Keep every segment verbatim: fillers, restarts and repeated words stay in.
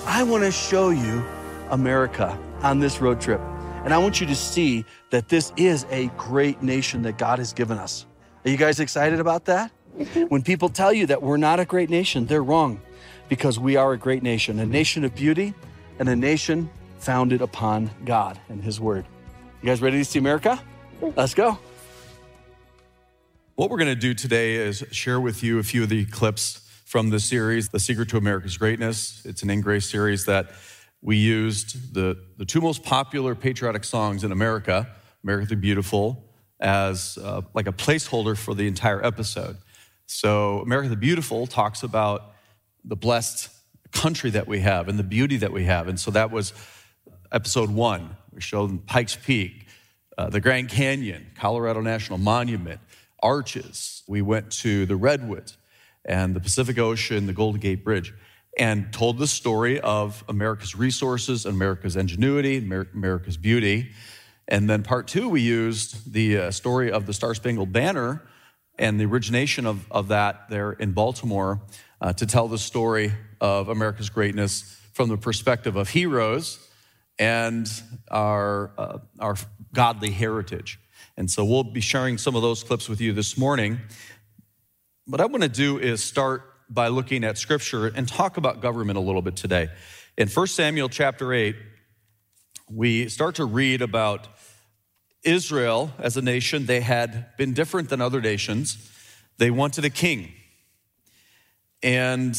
I want to show you America on this road trip. And I want you to see that this is a great nation that God has given us. Are you guys excited about that? When people tell you that we're not a great nation, they're wrong, because we are a great nation, a nation of beauty and a nation founded upon God and His Word. You guys ready to see America? Let's go. What we're going to do today is share with you a few of the clips from the series, The Secret to America's Greatness. It's an In Grace series that we used the, the two most popular patriotic songs in America, America the Beautiful, as uh, like a placeholder for the entire episode. So America the Beautiful talks about the blessed country that we have and the beauty that we have. And so that was episode one. We showed Pikes Peak, uh, the Grand Canyon, Colorado National Monument, Arches. We went to the Redwoods and the Pacific Ocean, the Golden Gate Bridge, and told the story of America's resources, America's ingenuity, America's beauty. And then part two, we used the uh, story of the Star-Spangled Banner and the origination of, of that there in Baltimore uh, to tell the story of America's greatness from the perspective of heroes and our, uh, our godly heritage. And so we'll be sharing some of those clips with you this morning. What I want to do is start by looking at Scripture and talk about government a little bit today. In First Samuel chapter eight, we start to read about Israel as a nation. They had been different than other nations. They wanted a king. And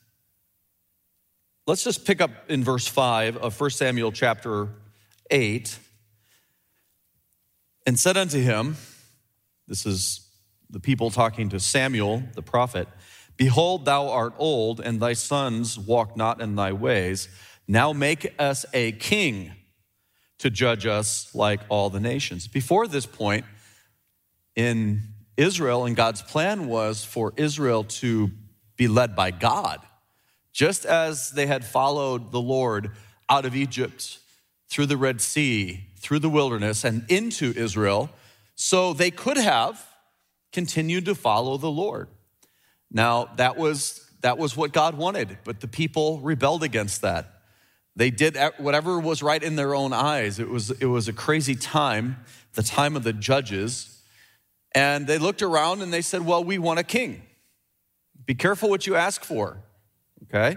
let's just pick up in verse five of First Samuel chapter eight. And said unto him, this is the people talking to Samuel, the prophet, behold, thou art old, and thy sons walk not in thy ways. Now make us a king to judge us like all the nations. Before this point, in Israel, and God's plan was for Israel to be led by God, just as they had followed the Lord out of Egypt, through the Red Sea, through the wilderness, and into Israel, so they could have continued to follow the Lord. Now, that was that was what God wanted, but the people rebelled against that. They did whatever was right in their own eyes. It was, it was a crazy time, the time of the judges, and they looked around and they said, well, we want a king. Be careful what you ask for, okay?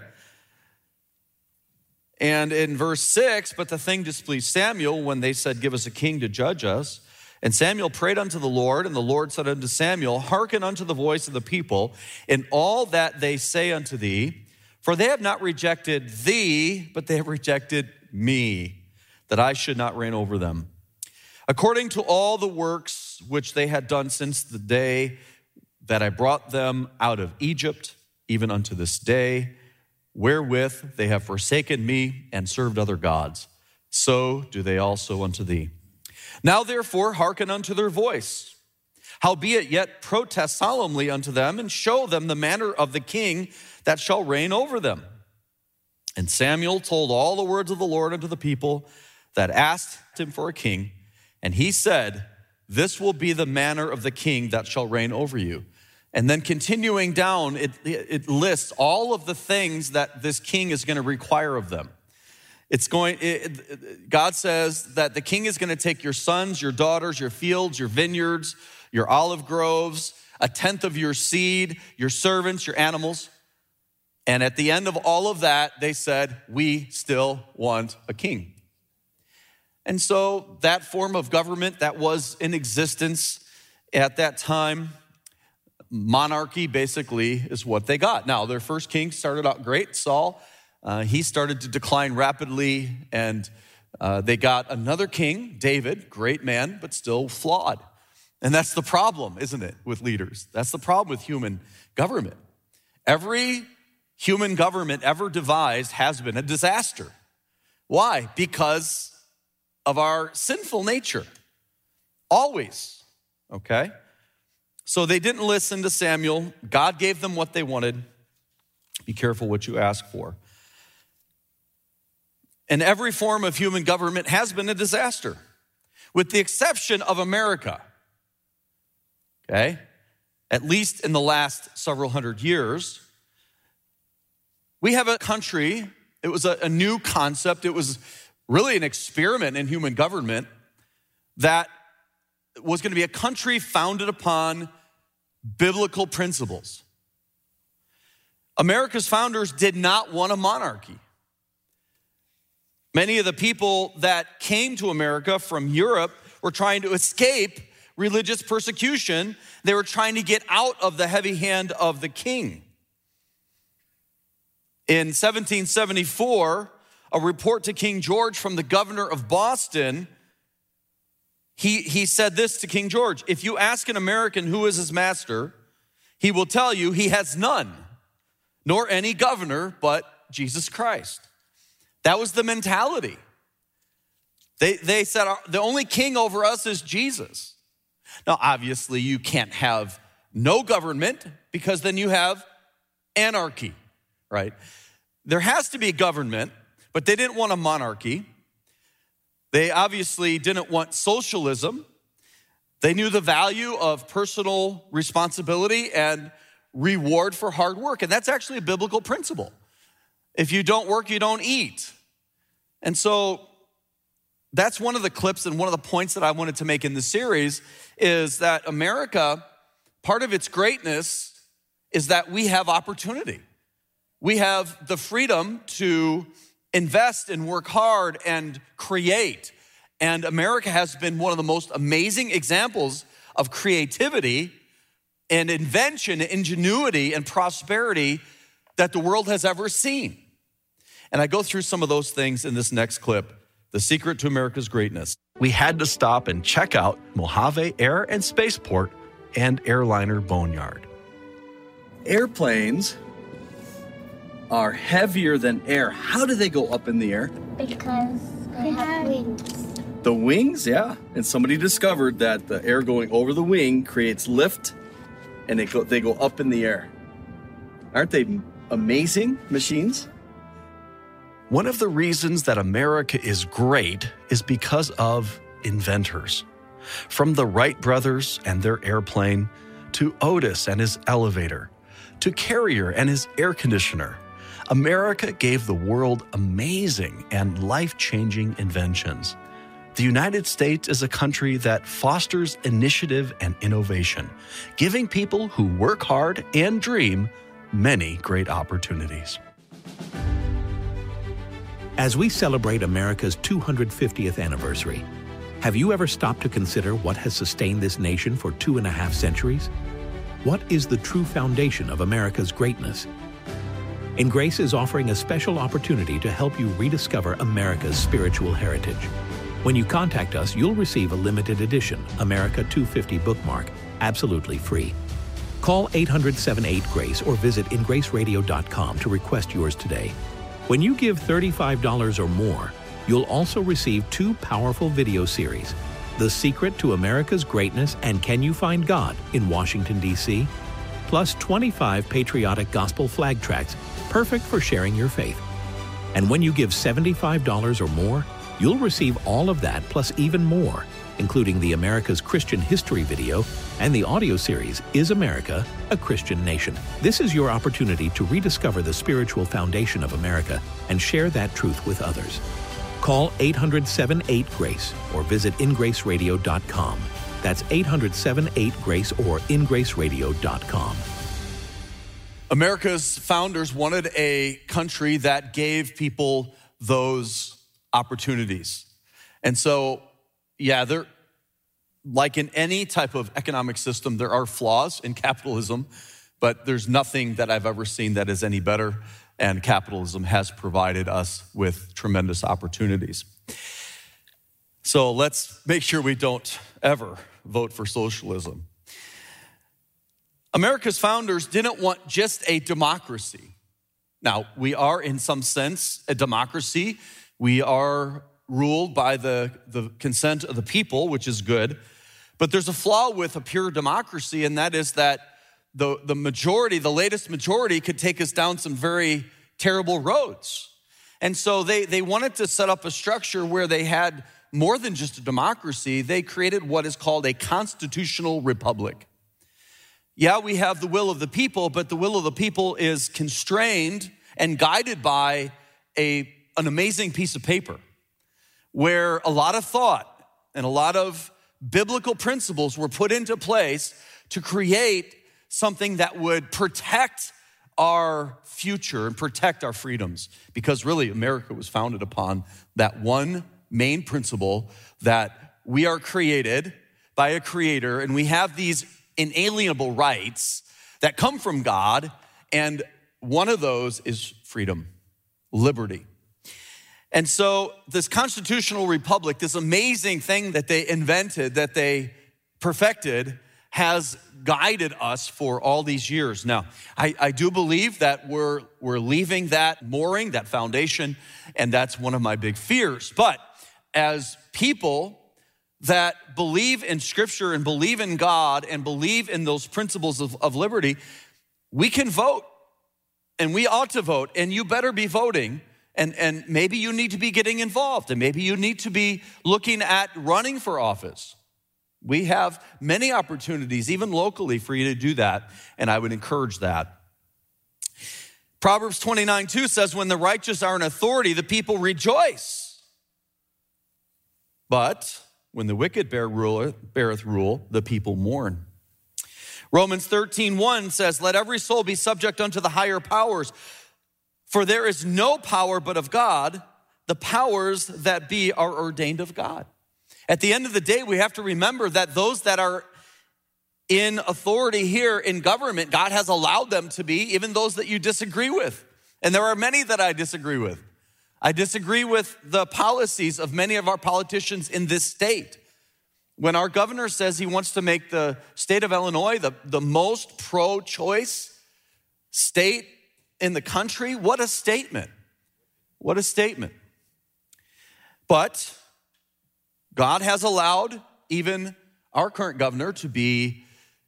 And in verse six, but the thing displeased Samuel when they said, give us a king to judge us. And Samuel prayed unto the Lord, and the Lord said unto Samuel, hearken unto the voice of the people in all that they say unto thee, for they have not rejected thee, but they have rejected me, that I should not reign over them. According to all the works which they had done since the day that I brought them out of Egypt, even unto this day, wherewith they have forsaken me and served other gods, so do they also unto thee. Now therefore hearken unto their voice. Howbeit yet protest solemnly unto them, and show them the manner of the king that shall reign over them. And Samuel told all the words of the Lord unto the people that asked him for a king. And he said, this will be the manner of the king that shall reign over you. And then continuing down, it, it lists all of the things that this king is going to require of them. It's going. It, God says that the king is going to take your sons, your daughters, your fields, your vineyards, your olive groves, a tenth of your seed, your servants, your animals. And at the end of all of that, they said, we still want a king. And so that form of government that was in existence at that time, monarchy basically is what they got. Now, their first king started out great, Saul. Uh, he started to decline rapidly, and uh, they got another king, David, great man, but still flawed. And that's the problem, isn't it, with leaders? That's the problem with human government. Every human government ever devised has been a disaster. Why? Because of our sinful nature. Always, okay? So they didn't listen to Samuel. God gave them what they wanted. Be careful what you ask for. And every form of human government has been a disaster, with the exception of America, okay? At least in the last several hundred years, we have a country It was a, a new concept. It was really an experiment in human government that was going to be a country founded upon biblical principles. America's founders did not want a monarchy. Many of the people that came to America from Europe were trying to escape religious persecution. They were trying to get out of the heavy hand of the king. In seventeen seventy-four, a report to King George from the governor of Boston, he, he said this to King George: if you ask an American who is his master, he will tell you he has none, nor any governor but Jesus Christ. That was the mentality. They, they said the only king over us is Jesus. Now, obviously, you can't have no government because then you have anarchy, right? There has to be government, but they didn't want a monarchy. They obviously didn't want socialism. They knew the value of personal responsibility and reward for hard work, and that's actually a biblical principle. If you don't work, you don't eat. And so that's one of the clips and one of the points that I wanted to make in this series is that America, part of its greatness is that we have opportunity. We have the freedom to invest and work hard and create. And America has been one of the most amazing examples of creativity and invention, ingenuity, and prosperity that the world has ever seen. And I go through some of those things in this next clip, the secret to America's greatness. We had to stop and check out Mojave Air and Spaceport and Airliner Boneyard. Airplanes are heavier than air. How do they go up in the air? Because they have wings. The wings, yeah. And somebody discovered that the air going over the wing creates lift, and they go, they go up in the air. Aren't they amazing machines? One of the reasons that America is great is because of inventors. From the Wright brothers and their airplane, to Otis and his elevator, to Carrier and his air conditioner, America gave the world amazing and life-changing inventions. The United States is a country that fosters initiative and innovation, giving people who work hard and dream many great opportunities. As we celebrate America's two hundred fiftieth anniversary, have you ever stopped to consider what has sustained this nation for two and a half centuries? What is the true foundation of America's greatness? In Grace is offering a special opportunity to help you rediscover America's spiritual heritage. When you contact us, you'll receive a limited edition America two fifty bookmark, absolutely free. Call eight hundred, seven eight, GRACE or visit in grace radio dot com to request yours today. When you give thirty-five dollars or more, you'll also receive two powerful video series, The Secret to America's Greatness and Can You Find God in Washington, D C, plus twenty-five patriotic gospel flag tracts, perfect for sharing your faith. And when you give seventy-five dollars or more, you'll receive all of that plus even more, including the America's Christian History video and the audio series, Is America a Christian Nation? This is your opportunity to rediscover the spiritual foundation of America and share that truth with others. Call eight hundred, seven eight, GRACE or visit in grace radio dot com. That's eight hundred, seven eight, GRACE or in grace radio dot com. America's founders wanted a country that gave people those opportunities. And so, yeah, there, like in any type of economic system, there are flaws in capitalism, but there's nothing that I've ever seen that is any better, and capitalism has provided us with tremendous opportunities. So let's make sure we don't ever vote for socialism. America's founders didn't want just a democracy. Now, we are in some sense a democracy. We are ruled by the, the consent of the people, which is good. But there's a flaw with a pure democracy, and that is that the, the majority, the latest majority, could take us down some very terrible roads. And so they, they wanted to set up a structure where they had more than just a democracy. They created what is called a constitutional republic. Yeah, we have the will of the people, but the will of the people is constrained and guided by a, an amazing piece of paper where a lot of thought and a lot of biblical principles were put into place to create something that would protect our future and protect our freedoms. Because really, America was founded upon that one main principle that we are created by a creator and we have these inalienable rights that come from God, and one of those is freedom, liberty. And so this constitutional republic, this amazing thing that they invented, that they perfected, has guided us for all these years. Now, I, I do believe that we're, we're leaving that mooring, that foundation, and that's one of my big fears. But as people that believe in Scripture and believe in God and believe in those principles of, of liberty, we can vote, and we ought to vote, and you better be voting. And, and maybe you need to be getting involved, and maybe you need to be looking at running for office. We have many opportunities, even locally, for you to do that, and I would encourage that. Proverbs twenty-nine two says, when the righteous are in authority, the people rejoice. But when the wicked bear rule, beareth rule, the people mourn. Romans thirteen one says, let every soul be subject unto the higher powers, for there is no power but of God. The powers that be are ordained of God. At the end of the day, we have to remember that those that are in authority here in government, God has allowed them to be, even those that you disagree with. And there are many that I disagree with. I disagree with the policies of many of our politicians in this state. When our governor says he wants to make the state of Illinois the, the most pro-choice state in the country, what a statement. What a statement. But God has allowed even our current governor to be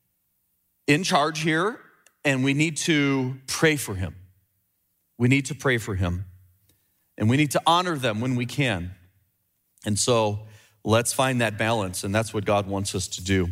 in charge here, and we need to pray for him. We need to pray for him. And we need to honor them when we can. And so let's find that balance, and that's what God wants us to do.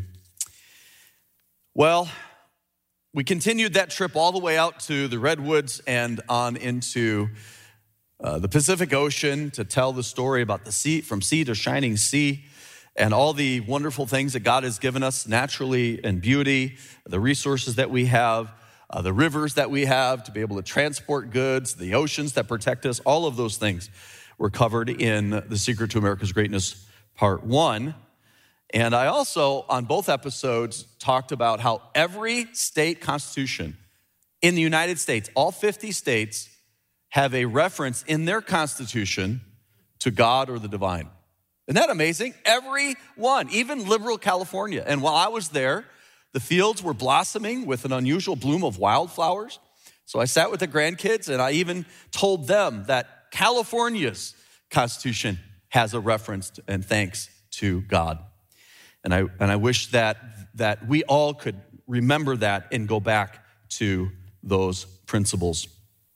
Well, we continued that trip all the way out to the Redwoods and on into uh, the Pacific Ocean to tell the story about the sea, from sea to shining sea, and all the wonderful things that God has given us naturally and beauty, the resources that we have, Uh, the rivers that we have to be able to transport goods, the oceans that protect us, all of those things were covered in The Secret to America's Greatness, Part One. And I also, on both episodes, talked about how every state constitution in the United States, all fifty states, have a reference in their constitution to God or the divine. Isn't that amazing? Every one, even liberal California. And while I was there, the fields were blossoming with an unusual bloom of wildflowers. So I sat with the grandkids and I even told them that California's constitution has a reference to, and thanks to God. And I and I wish that that we all could remember that and go back to those principles.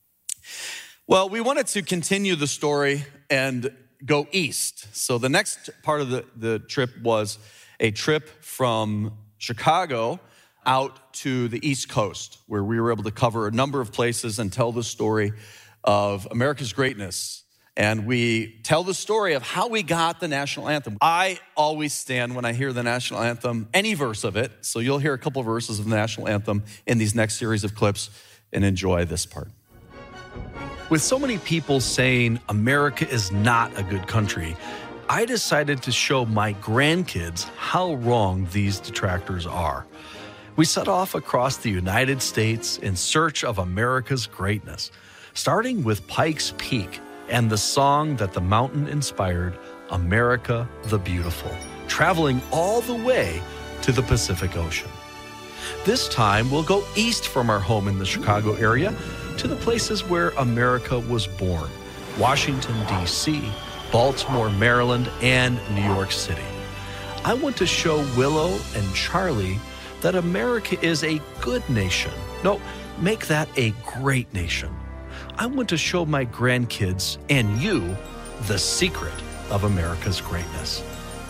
Well, we wanted to continue the story and go east. So the next part of the, the trip was a trip from Chicago out to the East Coast, where we were able to cover a number of places and tell the story of America's greatness. And we tell the story of how we got the national anthem. I always stand when I hear the national anthem, any verse of it. So you'll hear a couple verses of the national anthem in these next series of clips, and enjoy this part. With so many people saying America is not a good country, I decided to show my grandkids how wrong these detractors are. We set off across the United States in search of America's greatness, starting with Pikes Peak and the song that the mountain inspired, America the Beautiful, traveling all the way to the Pacific Ocean. This time, we'll go east from our home in the Chicago area to the places where America was born, Washington, D C, Baltimore, Maryland, and New York City. I want to show Willow and Charlie that America is a good nation. No, make that a great nation. I want to show my grandkids and you the secret of America's greatness.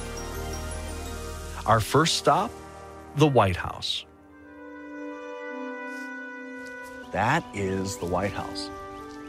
Our first stop, the White House. That is the White House.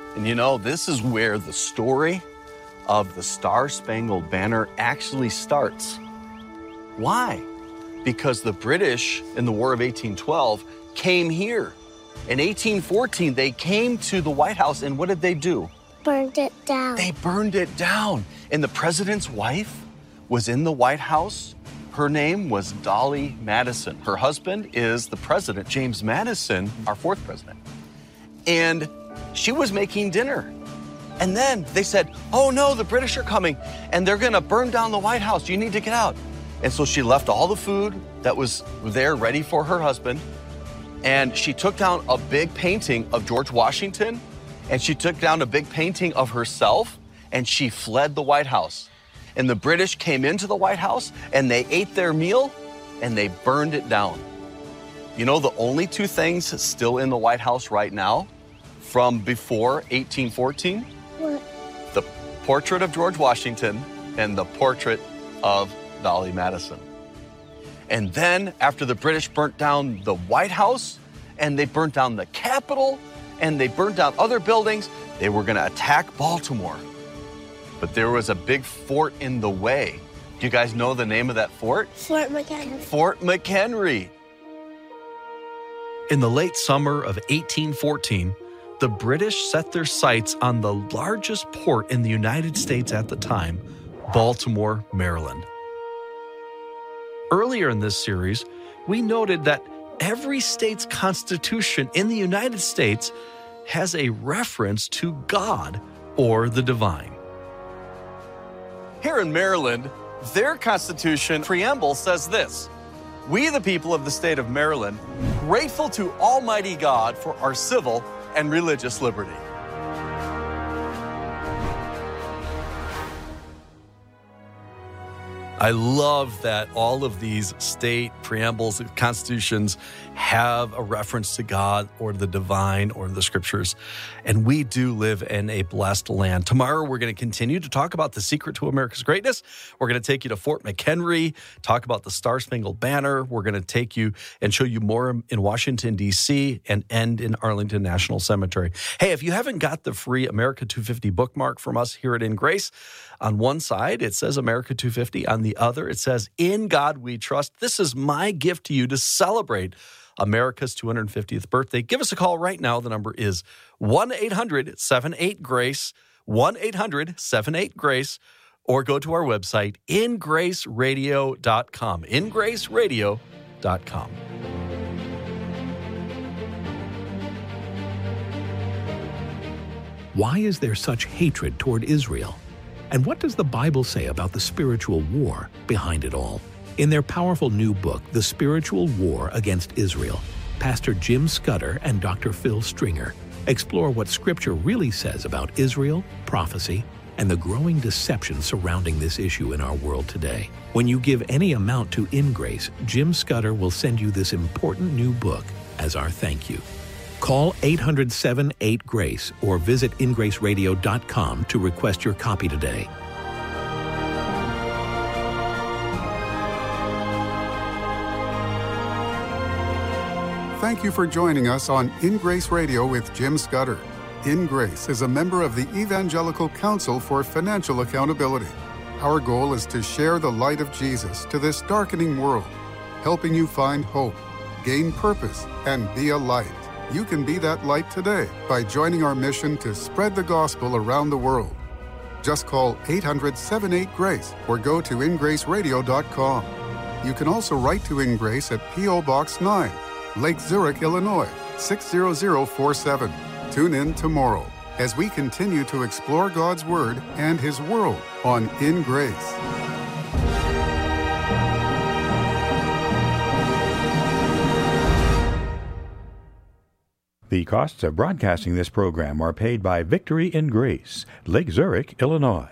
And you know, this is where the story of the Star-Spangled Banner actually starts. Why? Because the British in the War of eighteen twelve came here. In eighteen fourteen, they came to the White House, and what did they do? Burned it down. They burned it down. And the president's wife was in the White House. Her name was Dolly Madison. Her husband is the president, James Madison, our fourth president. And she was making dinner. And then they said, oh no, the British are coming and they're gonna burn down the White House. You need to get out. And so she left all the food that was there ready for her husband. And she took down a big painting of George Washington, and she took down a big painting of herself, and she fled the White House. And the British came into the White House and they ate their meal and they burned it down. You know, the only two things still in the White House right now from before eighteen fourteen? What? The portrait of George Washington and the portrait of Dolly Madison. And then after the British burnt down the White House and they burnt down the Capitol and they burnt down other buildings, they were gonna attack Baltimore. But there was a big fort in the way. Do you guys know the name of that fort? Fort McHenry. Fort McHenry. In the late summer of eighteen fourteen, the British set their sights on the largest port in the United States at the time, Baltimore, Maryland. Earlier in this series, we noted that every state's constitution in the United States has a reference to God or the divine. Here in Maryland, their constitution preamble says this: we, the people of the state of Maryland, grateful to Almighty God for our civil and religious liberty. I love that all of these state preambles, constitutions have a reference to God or the divine or the scriptures. And we do live in a blessed land. Tomorrow, we're going to continue to talk about the secret to America's greatness. We're going to take you to Fort McHenry, talk about the Star-Spangled Banner. We're going to take you and show you more in Washington, D C, and end in Arlington National Cemetery. Hey, if you haven't got the free America two fifty bookmark from us here at In Grace, on one side, it says America two fifty. On the other, it says, In God We Trust. This is my gift to you to celebrate America's two hundred fiftieth birthday. Give us a call right now. The number is one eight hundred seven eight GRACE, one eight hundred seven eight GRACE, or go to our website, in grace radio dot com, in grace radio dot com. Why is there such hatred toward Israel? And what does the Bible say about the spiritual war behind it all? In their powerful new book, The Spiritual War Against Israel, Pastor Jim Scudder and Doctor Phil Stringer explore what Scripture really says about Israel, prophecy, and the growing deception surrounding this issue in our world today. When you give any amount to In Grace, Jim Scudder will send you this important new book as our thank you. Call eight hundred seven eight GRACE or visit in grace radio dot com to request your copy today. Thank you for joining us on In Grace Radio with Jim Scudder. In Grace is a member of the Evangelical Council for Financial Accountability. Our goal is to share the light of Jesus to this darkening world, helping you find hope, gain purpose, and be a light. You can be that light today by joining our mission to spread the gospel around the world. Just call eight hundred seven eight GRACE or go to in grace radio dot com. You can also write to In Grace at P O Box nine, Lake Zurich, Illinois, six zero zero four seven. Tune in tomorrow as we continue to explore God's Word and His world on In Grace. The costs of broadcasting this program are paid by Victory in Grace, Lake Zurich, Illinois.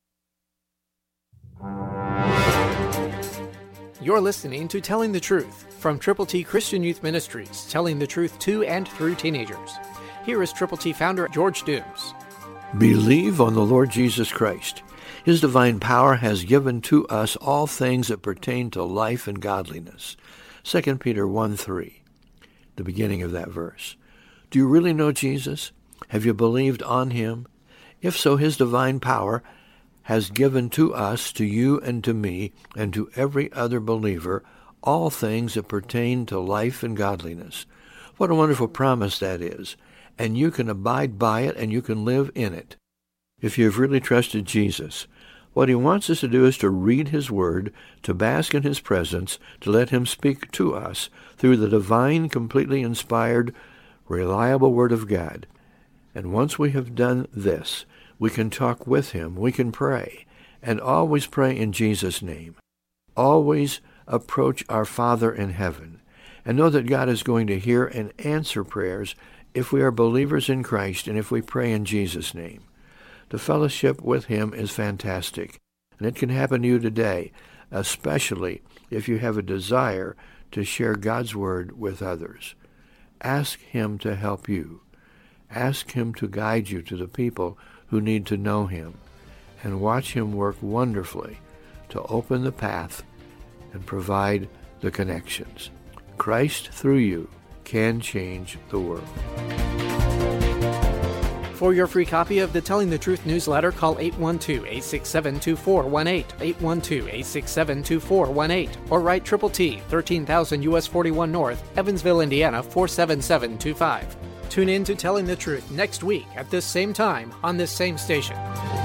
You're listening to Telling the Truth from Triple T Christian Youth Ministries, telling the truth to and through teenagers. Here is Triple T founder George Dooms. Believe on the Lord Jesus Christ. His divine power has given to us all things that pertain to life and godliness. Second Peter one three, the beginning of that verse. Do you really know Jesus? Have you believed on him? If so, his divine power has given to us, to you and to me, and to every other believer, all things that pertain to life and godliness. What a wonderful promise that is. And you can abide by it, and you can live in it. If you've really trusted Jesus, what he wants us to do is to read his word, to bask in his presence, to let him speak to us through the divine, completely inspired, reliable word of God. And once we have done this, we can talk with him, we can pray, and always pray in Jesus' name. Always approach our Father in heaven, and know that God is going to hear and answer prayers if we are believers in Christ and if we pray in Jesus' name. The fellowship with him is fantastic, and it can happen to you today, especially if you have a desire to share God's word with others. Ask him to help you. Ask him to guide you to the people who need to know him, and watch him work wonderfully to open the path and provide the connections. Christ through you can change the world. For your free copy of the Telling the Truth newsletter, call eight one two, eight six seven, two four one eight, eight one two, eight six seven, two four one eight, or write Triple T, thirteen thousand U S forty-one North, Evansville, Indiana, four seven seven two five. Tune in to Telling the Truth next week at this same time on this same station.